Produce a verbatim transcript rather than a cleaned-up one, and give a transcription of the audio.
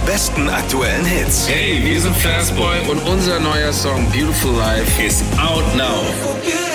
besten aktuellen Hits. Hey, wir sind Fastboy und unser neuer Song Beautiful Life ist out now.